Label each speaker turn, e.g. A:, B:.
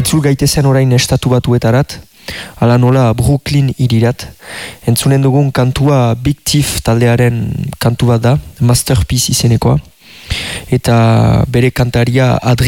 A: itzul gaitezen orain estatu batuetarat, ala nola Brooklyn irirat. Entzunen dugun kantua Big Thief taldearen kantu bat da, Masterpiece izenekoa. Eta bere kantaria